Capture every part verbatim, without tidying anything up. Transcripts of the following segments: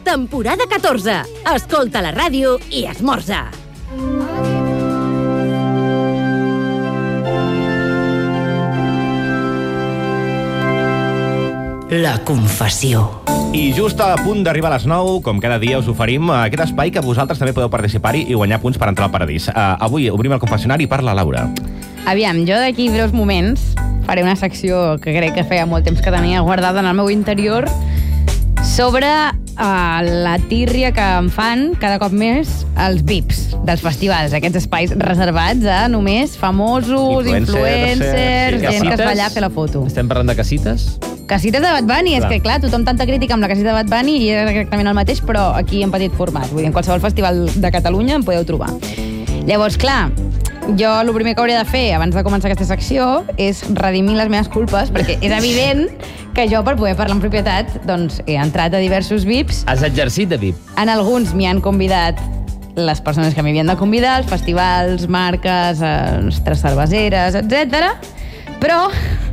temporada catorze. Escolta la ràdio i esmorza. La confessió. I just a punt d'arribar a les nou, com cada dia us oferim aquest espai que vosaltres també podeu participar-hi i guanyar punts per entrar al paradís. Uh, avui obrim el confessionari i parla Laura. Aviam, jo d'aquí breus moments faré una secció que crec que feia molt temps que tenia guardada en el meu interior sobre uh, la tírria que em fan cada cop més els V I Ps dels festivals, aquests espais reservats a només famosos, influencers, influencers sí, gent que es va allà a fer la foto. Estem parlant de casites? Casites de Bad Bunny, és que clar, tothom tanta crítica amb la casita de Bad Bunny i és exactament el mateix, però aquí en petit format. Vull dir, en qualsevol festival de Catalunya en podeu trobar. Llavors, clar, jo el primer que hauria de fer abans de començar aquesta secció és redimir les meves culpes, perquè és evident que jo, per poder parlar amb propietat, doncs he entrat a diversos V I Ps. Has exercit de V I P? En alguns m'hi han convidat les persones que m'hi havien de convidar, els festivals, marques, nostres cerveseres, etcètera. Però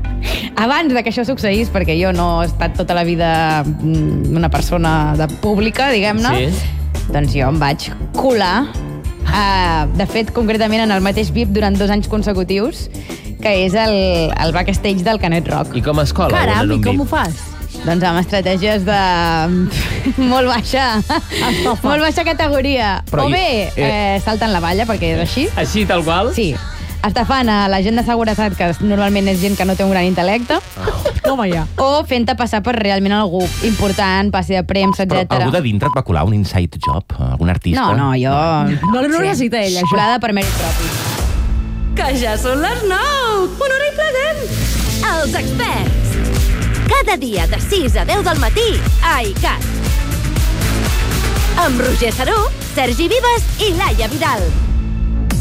abans de que això succeís, perquè jo no he estat tota la vida una persona de pública, diguem-ne, sí. Doncs jo em vaig colar, uh, de fet, concretament en el mateix V I P durant dos anys consecutius, que és el, el backstage del Canet Rock. I com es cola? Caram, en un i com V I P? ho fas? Doncs amb estratègies de molt baixa, molt baixa categoria. Però o i- bé, eh, saltant la valla, perquè és així. Així, tal qual? Sí. Estafant a la gent de seguretat, que normalment és gent que no té un gran intel·lecte, Home, ja. o fent-te passar per realment algú important, passi de premsa, Però etcètera. algú de dintre et va colar un inside job? Algun artista? No, no, jo... No, no necessita ell, això. Xulada per mèrit propi. Que ja són les nou! Una hora i present! Els experts. Cada dia de sis a deu del matí a ICAT. Amb Roger Saró, Sergi Vives i Laia Vidal.